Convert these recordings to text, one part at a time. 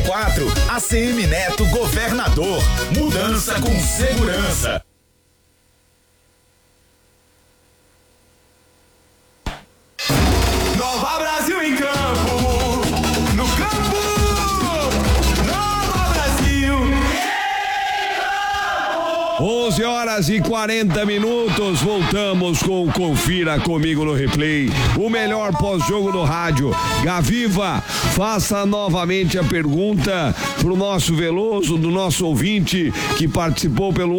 2024. ACM Neto Governador. Mudança com segurança. Nova Brasil em campo. No campo. Nova Brasil. 11h40. Voltamos com o Confira Comigo no Replay. O melhor pós-jogo do rádio. Gaviva, faça novamente a pergunta pro nosso Veloso, do nosso ouvinte que participou pelo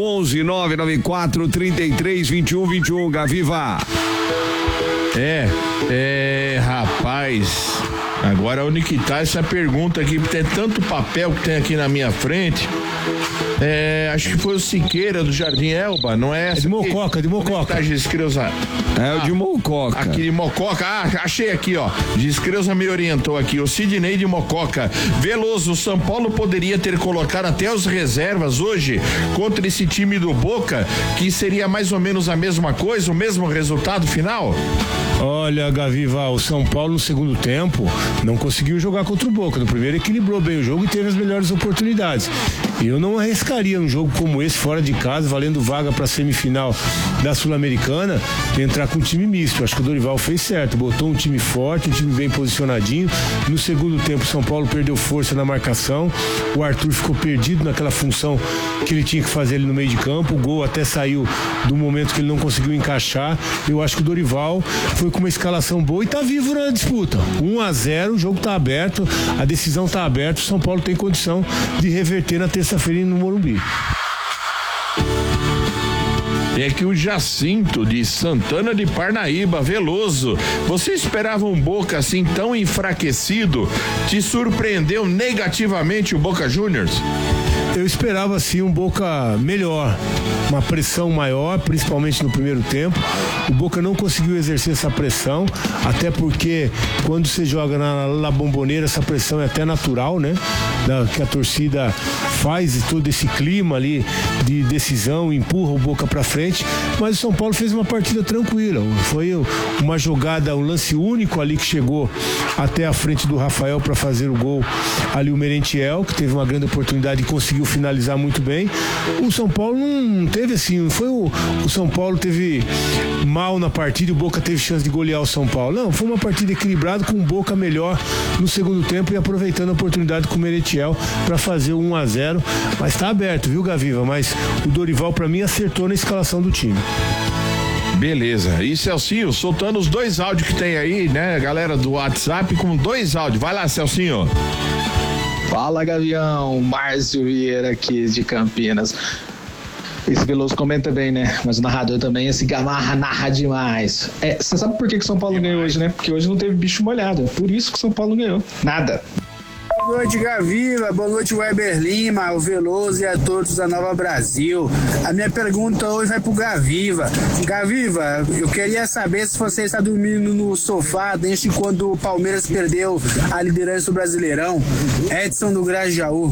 11-994-33-21-21. Gaviva. Rapaz, agora onde que tá essa pergunta aqui, porque tem tanto papel que tem aqui na minha frente. Acho que foi o Siqueira do Jardim Elba, não é? É de Mococa, de Mococa. Tá, Giscreuza? É o de Mococa. Aqui de Mococa, achei aqui, ó. Giscreuza me orientou aqui, o Sidney de Mococa. Veloso, São Paulo poderia ter colocado até os reservas hoje contra esse time do Boca, que seria mais ou menos a mesma coisa, o mesmo resultado final? Olha, Gaviva, o São Paulo no segundo tempo não conseguiu jogar contra o Boca. No primeiro equilibrou bem o jogo e teve as melhores oportunidades. Eu não arriscaria um jogo como esse fora de casa, valendo vaga para a semifinal da Sul-Americana, entrar com um time misto. Acho que o Dorival fez certo, botou um time forte, um time bem posicionadinho. No segundo tempo, o São Paulo perdeu força na marcação. O Arthur ficou perdido naquela função que ele tinha que fazer ali no meio de campo. O gol até saiu do momento que ele não conseguiu encaixar. Eu acho que o Dorival foi com uma escalação boa e tá vivo na disputa. 1-0, o jogo tá aberto, a decisão tá aberta, o São Paulo tem condição de reverter na terça-feira no Morumbi. É que o Jacinto de Santana de Parnaíba, Veloso, você esperava um Boca assim tão enfraquecido? Te surpreendeu negativamente o Boca Juniors? Eu esperava assim um Boca melhor, uma pressão maior, principalmente no primeiro tempo. O Boca não conseguiu exercer essa pressão, até porque quando você joga na La Bombonera, essa pressão é até natural, né? Que a torcida faz todo esse clima ali de decisão, empurra o Boca pra frente, mas o São Paulo fez uma partida tranquila. Foi uma jogada, um lance único ali que chegou até a frente do Rafael para fazer o gol ali, o Merentiel, que teve uma grande oportunidade e conseguiu finalizar muito bem. O São Paulo não teve assim, não foi o São Paulo teve mal na partida e o Boca teve chance de golear o São Paulo. Não, foi uma partida equilibrada com o Boca melhor no segundo tempo e aproveitando a oportunidade com o Merentiel para fazer o 1-0, mas tá aberto, viu, Gaviva? Mas o Dorival para mim acertou na escalação do time. Beleza, e Celcinho, soltando os dois áudios que tem aí, né, galera do WhatsApp, com dois áudios. Vai lá, Celcinho. Fala, Gavião, Márcio Vieira aqui de Campinas. Esse Veloso comenta bem, né? Mas o narrador também, esse Gamarra narra demais. Você sabe por que o São Paulo ganhou hoje, né? Porque hoje não teve bicho molhado. Por isso que o São Paulo ganhou. Nada. Boa noite, Gaviva. Boa noite, Weber Lima, o Veloso e a todos da Nova Brasil. A minha pergunta hoje vai pro Gaviva. Gaviva, eu queria saber se você está dormindo no sofá desde quando o Palmeiras perdeu a liderança do Brasileirão. Edson do Grajaú.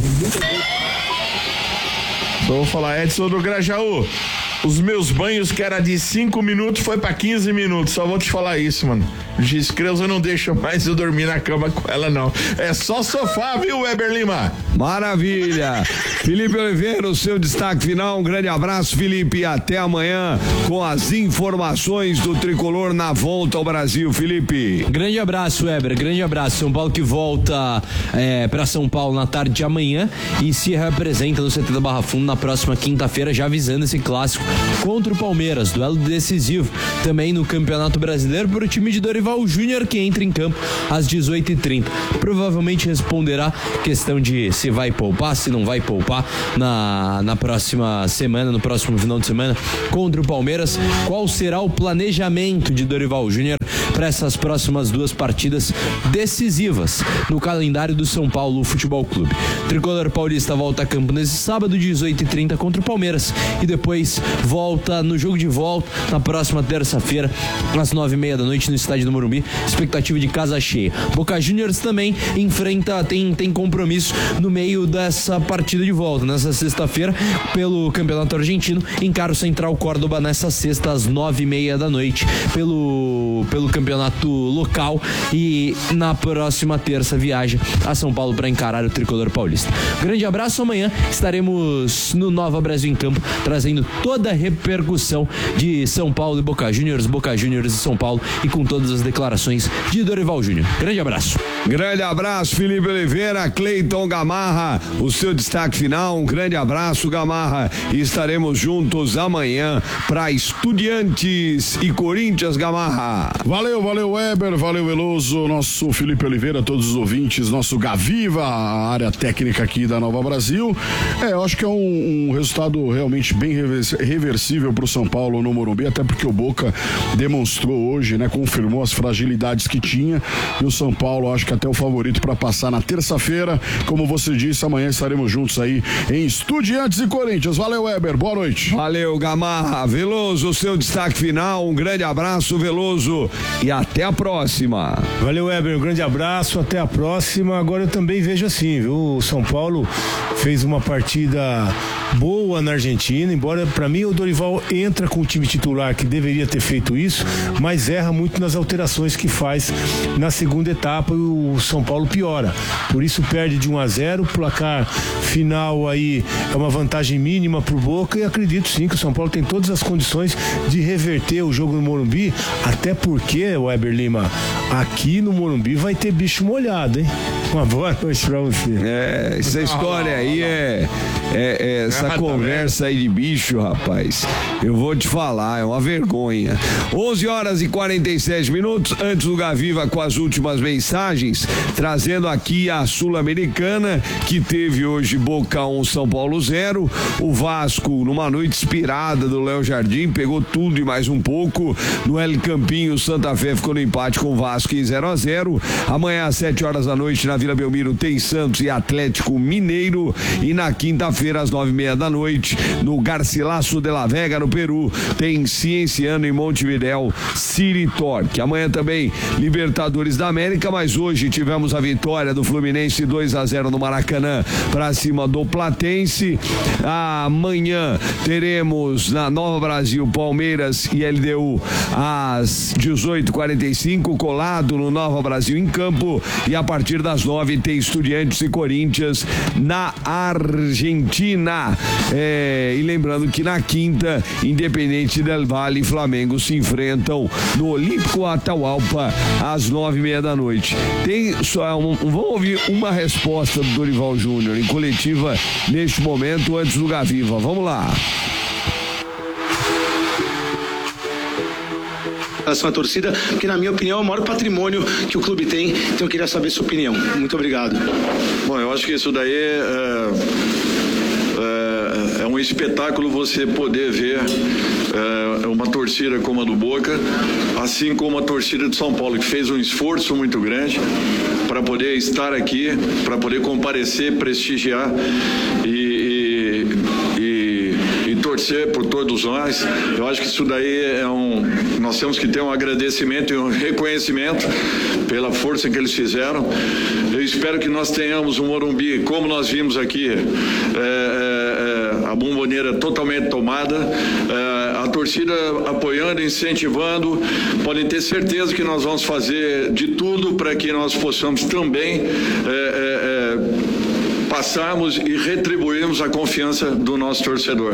Vou falar, Edson do Grajaú. Os meus banhos, que era de 5 minutos, foi pra 15 minutos. Só vou te falar isso, mano. Giscreuza não deixa mais eu dormir na cama com ela, não. É só sofá, viu, Weber Lima? Maravilha. Felipe Oliveira, o seu destaque final. Um grande abraço, Felipe. E até amanhã com as informações do Tricolor na volta ao Brasil, Felipe. Grande abraço, Weber. Grande abraço. São Paulo que volta pra São Paulo na tarde de amanhã e se representa no CT da Barra Funda na próxima quinta-feira, já avisando esse clássico contra o Palmeiras, duelo decisivo também no Campeonato Brasileiro para o time de Dorival Júnior, que entra em campo às 18h30. Provavelmente responderá questão de se vai poupar, se não vai poupar na próxima semana, no próximo final de semana contra o Palmeiras. Qual será o planejamento de Dorival Júnior para essas próximas duas partidas decisivas no calendário do São Paulo Futebol Clube? Tricolor paulista volta a campo nesse sábado, 18h30 contra o Palmeiras, e depois volta no jogo de volta na próxima terça-feira às 9h30 da noite no estádio do Morumbi. Expectativa de casa cheia. Boca Juniors também enfrenta, tem compromisso no meio dessa partida de volta nessa sexta-feira pelo Campeonato Argentino. Encara o Central Córdoba nessa sexta às 9h30 da noite pelo Campeonato campeonato local e na próxima terça viaja a São Paulo para encarar o tricolor paulista. Grande abraço, amanhã estaremos no Nova Brasil em Campo, trazendo toda a repercussão de São Paulo e Boca Juniors e São Paulo, e com todas as declarações de Dorival Júnior. Grande abraço. Grande abraço, Felipe Oliveira, Cleiton Gamarra, o seu destaque final. Um grande abraço, Gamarra, e estaremos juntos amanhã para Estudiantes e Corinthians, Gamarra. Valeu, Weber, valeu, Veloso, nosso Felipe Oliveira, todos os ouvintes, nosso Gaviva, a área técnica aqui da Nova Brasil. Eu acho que é um resultado realmente bem reversível para o São Paulo no Morumbi, até porque o Boca demonstrou hoje, né, confirmou as fragilidades que tinha, e o São Paulo acho que até o favorito para passar na terça-feira. Como você disse, amanhã estaremos juntos aí em Estudiantes e Corinthians. Valeu, Weber, boa noite. Valeu, Gamarra. Veloso, seu destaque final. Um grande abraço, Veloso, e até a próxima. Valeu, Weber, um grande abraço, até a próxima. Agora eu também vejo assim, viu? O São Paulo fez uma partida boa na Argentina, embora para mim o Dorival entra com o time titular, que deveria ter feito isso, mas erra muito nas alterações que faz na segunda etapa, e o São Paulo piora, por isso perde de 1-0, placar final aí é uma vantagem mínima pro Boca, e acredito sim que o São Paulo tem todas as condições de reverter o jogo no Morumbi, até porque, Weber Lima, aqui no Morumbi vai ter bicho molhado, hein? Uma boa noite pra você. Essa história aí essa conversa aí de bicho, rapaz, eu vou te falar, é uma vergonha. 11h47, antes do Gaviva com as últimas mensagens, trazendo aqui a Sul-Americana, que teve hoje Boca 1, São Paulo 0, o Vasco, numa noite inspirada do Léo Jardim, pegou tudo e mais um pouco, no El Campinho, Santa Fé ficou no empate com o Vasco em 0-0, amanhã às 7h da noite na Vila Belmiro tem Santos e Atlético Mineiro, e na quinta-feira às 9h30 da noite no Garcilaso de la Vega, no Peru, tem Cienciano e Montevidéu, City Torque. Amanhã também Libertadores da América, mas hoje tivemos a vitória do Fluminense 2-0 no Maracanã para cima do Platense. Amanhã teremos na Nova Brasil Palmeiras e LDU às 18h45, colado no Nova Brasil em Campo, e a partir das 9h tem Estudiantes e Corinthians na Argentina. E lembrando que na quinta, Independente del Valle e Flamengo se enfrentam no Olímpico Atahualpa às 9h30 da noite. Tem só vamos ouvir uma resposta do Dorival Júnior em coletiva neste momento, antes do Gaviva. Vamos lá. relação à torcida, que na minha opinião é o maior patrimônio que o clube tem, então eu queria saber sua opinião. Muito obrigado. Bom, eu acho que isso daí é um espetáculo você poder ver uma torcida como a do Boca, assim como a torcida de São Paulo, que fez um esforço muito grande para poder estar aqui, para poder comparecer, prestigiar e torcer por todos nós. Eu acho que isso daí nós temos que ter um agradecimento e um reconhecimento pela força que eles fizeram. Eu espero que nós tenhamos um Morumbi, como nós vimos aqui, a bomboneira totalmente tomada, a torcida apoiando, incentivando. Podem ter certeza que nós vamos fazer de tudo para que nós possamos também passarmos e retribuirmos a confiança do nosso torcedor.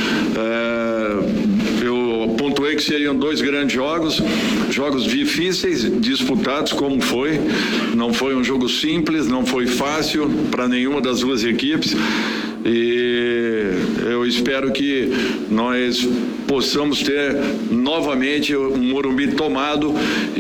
Eu pontuei que seriam 2 grandes jogos difíceis, disputados como foi. Não foi um jogo simples, não foi fácil para nenhuma das duas equipes. E eu espero que nós possamos ter novamente um Morumbi tomado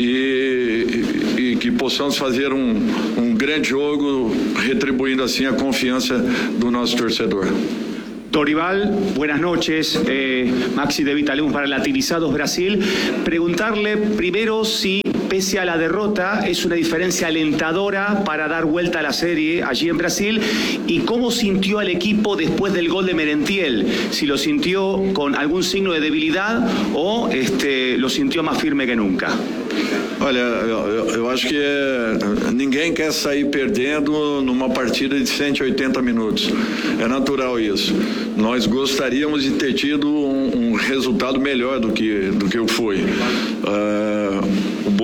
e que possamos fazer um grande jogo, retribuindo assim a confiança do nosso torcedor. Dorival, buenas noches. Maxi de Vitalum para Latinizados Brasil. Preguntarle primero si, pese a la derrota, es una diferencia alentadora para dar vuelta a la serie allí en Brasil, y cómo sintió al equipo después del gol de Merentiel. Si lo sintió con algún signo de debilidad o lo sintió más firme que nunca. Olha, eu acho que ninguém quer sair perdendo numa partida de 180 minutos. É natural isso. Nós gostaríamos de ter tido um resultado melhor do que foi. O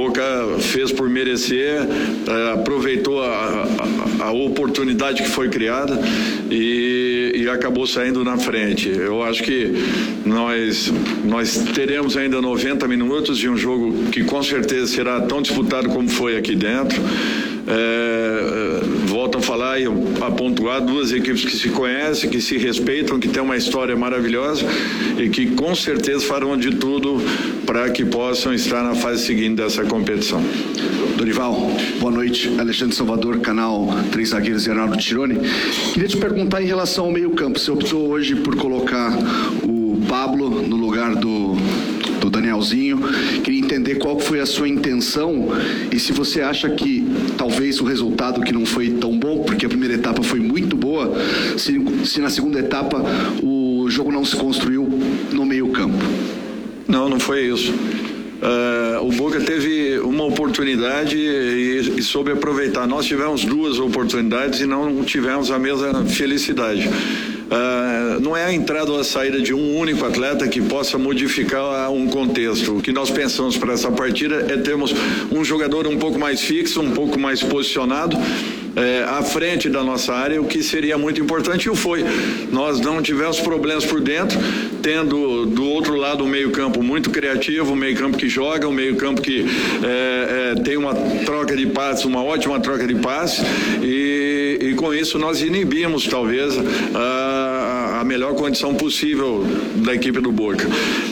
Boca fez por merecer, aproveitou a oportunidade que foi criada e acabou saindo na frente. Eu acho que nós teremos ainda 90 minutos de um jogo que com certeza será tão disputado como foi aqui dentro. Voltam a falar e a pontuar, duas equipes que se conhecem, que se respeitam, que têm uma história maravilhosa e que com certeza farão de tudo para que possam estar na fase seguinte dessa competição. Dorival, boa noite. Alexandre Salvador, canal 3 Zagueiros e Arnaldo Tironi. Queria te perguntar em relação ao meio-campo. Você optou hoje por colocar o Pablo no lugar do Danielzinho. Queria entender qual foi a sua intenção e se você acha que talvez o resultado que não foi tão bom, porque a primeira etapa foi muito boa, se na segunda etapa o jogo não se construiu no meio-campo. Não foi isso. O Boca teve uma oportunidade e soube aproveitar. Nós tivemos duas oportunidades e não tivemos a mesma felicidade. Não é a entrada ou a saída de um único atleta que possa modificar um contexto. O que nós pensamos para essa partida é termos um jogador um pouco mais fixo, um pouco mais posicionado à frente da nossa área, o que seria muito importante, e o foi. Nós não tivemos problemas por dentro, tendo do outro lado um meio-campo muito criativo, um meio-campo que joga, um meio-campo que tem uma troca de passes, uma ótima troca de passes, e com isso nós inibimos talvez a melhor condição possível da equipe do Boca.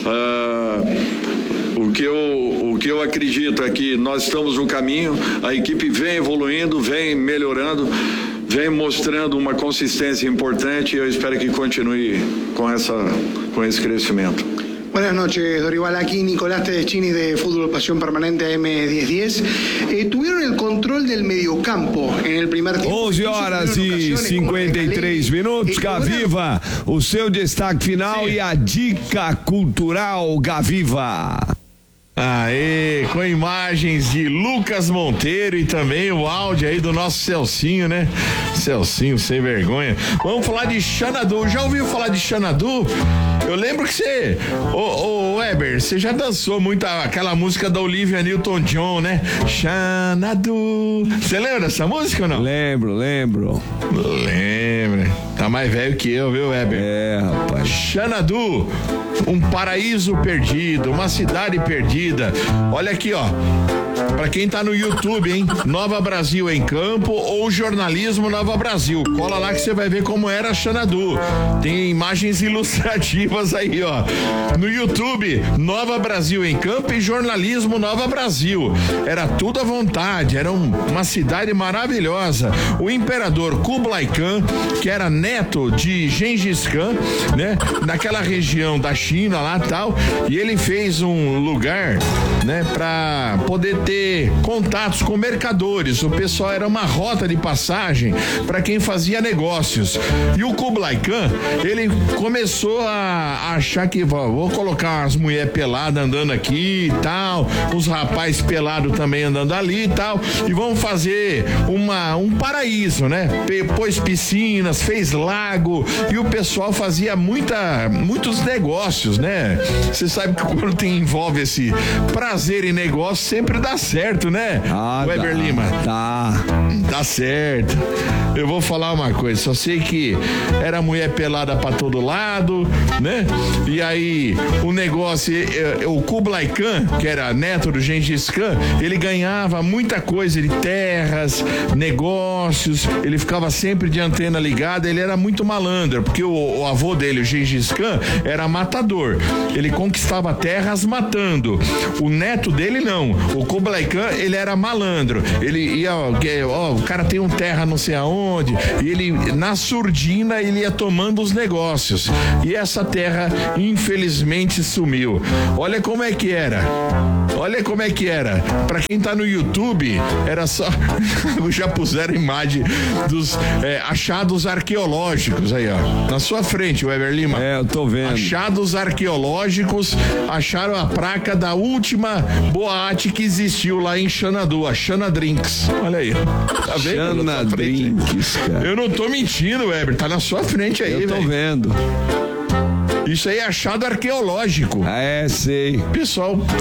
O que eu acredito é que nós estamos no caminho, a equipe vem evoluindo, vem melhorando, vem mostrando uma consistência importante e eu espero que continue com esse crescimento. Buenas noches, Dorival. Aquí Nicolás Tedeschini de Fútbol Pasión Permanente AM1010. Tuvieron el control del mediocampo en el primer tiempo. 11 horas e 53 minutos. Gaviva, o seu destaque final e a dica cultural Gaviva. Aê, com imagens de Lucas Monteiro e também o áudio aí do nosso Celcinho, né? Celcinho, sem vergonha. Vamos falar de Xanadu. Já ouviu falar de Xanadu? Eu lembro que você, ô Weber, você já dançou muito aquela música da Olivia Newton-John, né? Xanadu. Você lembra dessa música ou não? Lembro. Lembra. Tá mais velho que eu, viu, Weber? É, rapaz. Xanadu, um paraíso perdido, uma cidade perdida. Olha aqui, ó. Pra quem tá no YouTube, hein? Nova Brasil em Campo ou Jornalismo Nova Brasil. Cola lá que você vai ver como era Xanadu. Tem imagens ilustrativas aí, ó. No YouTube, Nova Brasil em Campo e Jornalismo Nova Brasil. Era tudo à vontade, era uma cidade maravilhosa. O imperador Kublai Khan, que era neto de Gengis Khan, né? Naquela região da China lá e tal, e ele fez um lugar, né? Pra poder ter contatos com mercadores. O pessoal era uma rota de passagem para quem fazia negócios. E o Kublai Khan, ele começou a achar que vou colocar as mulheres peladas andando aqui e tal, os rapazes pelados também andando ali e tal, e vamos fazer um paraíso, né? Pôs piscinas, fez lago e o pessoal fazia muitos negócios, né? Você sabe que quando envolve esse prazer em negócio sempre dá certo, né? Weber Lima. Dá certo. Eu vou falar uma coisa, só sei que era mulher pelada pra todo lado, né? E aí o negócio, o Kublai Khan, que era neto do Gengis Khan, ele ganhava muita coisa de terras, negócios, ele ficava sempre de antena ligada, ele era muito malandro, porque o avô dele, o Gengis Khan, era matador. Ele conquistava terras matando. O neto dele não. O Kublai Khan, ele era malandro. Ele ia, o cara tem um terra não sei aonde, e ele, na surdina, ele ia tomando os negócios. E essa terra, infelizmente, sumiu. Olha como é que era. Pra quem tá no YouTube, era só. Já puseram imagem dos achados arqueológicos aí, ó. Na sua frente, Weber Lima. Eu tô vendo. Achados arqueológicos, acharam a placa da última boate que existiu lá em Xanadu, a Xana Drinks. Olha aí. Tá vendo? Xana Drinks, cara. Eu não tô mentindo, Weber. Tá na sua frente aí, Eu tô vendo. Isso aí é achado arqueológico. Sei. Pessoal,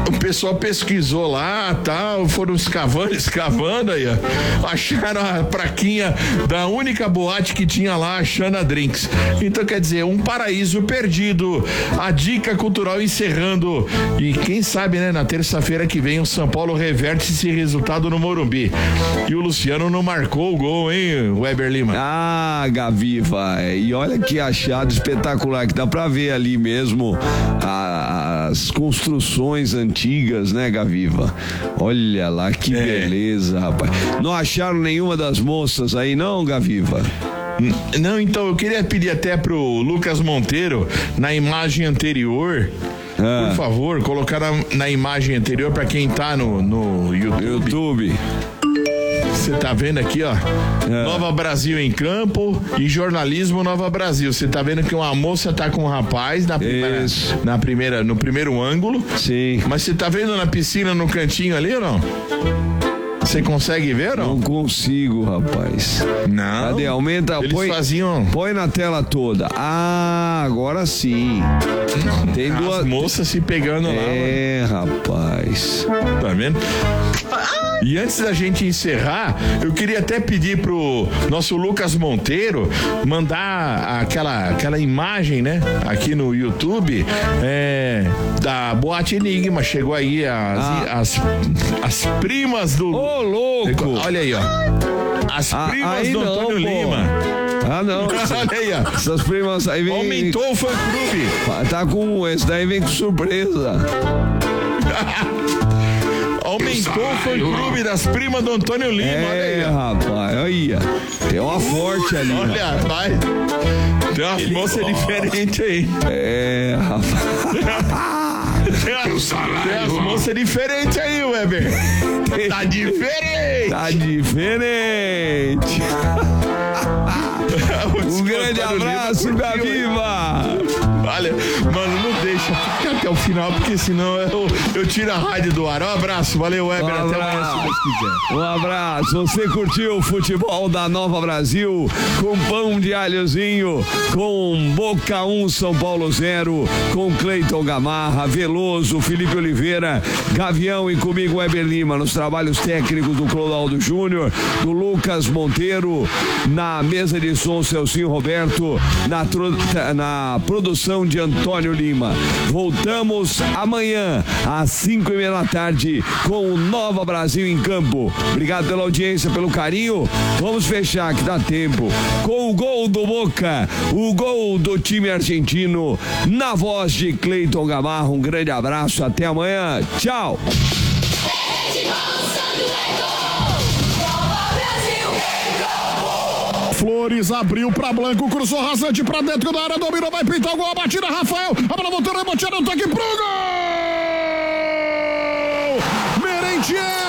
O pessoal pesquisou lá, tal, foram escavando aí, ó. Acharam a praquinha da única boate que tinha lá, a Xana Drinks. Então, quer dizer, um paraíso perdido. A dica cultural encerrando. E quem sabe, né, na terça-feira que vem o São Paulo reverte esse resultado no Morumbi. E o Luciano não marcou o gol, hein, Weber Lima? Ah, Gaviva, e olha que achado espetacular, que dá pra ver ali mesmo as construções antigas, né, Gaviva? Olha lá que beleza, rapaz. Não acharam nenhuma das moças aí não, Gaviva? Não, então eu queria pedir até pro Lucas Monteiro, na imagem anterior, por favor, colocar na imagem anterior pra quem tá no YouTube. Você tá vendo aqui, ó, Nova Brasil em campo e jornalismo Nova Brasil. Você tá vendo que uma moça tá com um rapaz no primeiro ângulo. Sim. Mas você tá vendo na piscina no cantinho ali ou não? Você consegue ver ou não? Não consigo, rapaz. Não. Cadê? Aumenta, põe na tela toda. Ah, agora sim. Tem duas moças se pegando lá. Rapaz. Tá vendo? E antes da gente encerrar, eu queria até pedir pro nosso Lucas Monteiro mandar aquela imagem, né? Aqui no YouTube, da Boate Enigma. Chegou aí as primas do... Ô, louco! Olha aí, ó. As primas do Antônio Lima. Ah, não. Olha aí, ó. Essas primas aí vem... Aumentou o fã-clube. Tá com... Esse daí vem com surpresa. Aumentou o fã-clube das primas do Antônio Lima. Olha aí, rapaz, olha. Tem uma forte ali. Olha, vai. Tem uma moça diferente aí. Rapaz. Tem as moças diferentes aí, Weber. Tá diferente. Tá diferente. Um grande abraço, Gaviva. Olha, mano, não deixa ficar até o final, porque senão eu tiro a rádio do ar. Um abraço, valeu, Weber, até amanhã, se Deus quiser. Um abraço, você curtiu o futebol da Nova Brasil, com pão de alhozinho, com Boca 1, São Paulo 0, com Cleiton Gamarra, Veloso, Felipe Oliveira, Gavião e comigo, Weber Lima, nos trabalhos técnicos do Clodoaldo Júnior, do Lucas Monteiro, na mesa de som, Celcinho Roberto, na produção de Antônio Lima. Voltamos amanhã às 5:30 da tarde com o Nova Brasil em campo. Obrigado pela audiência, pelo carinho. Vamos fechar que dá tempo com o gol do Boca, o gol do time argentino, na voz de Cleiton Gamarra. Um grande abraço, até amanhã. Tchau. Flores abriu pra Blanco, cruzou rasante pra dentro da área, dominou, vai pintar o gol, a batida, Rafael, a bola voltou, reboteada, no toque pro gol! Merentiel!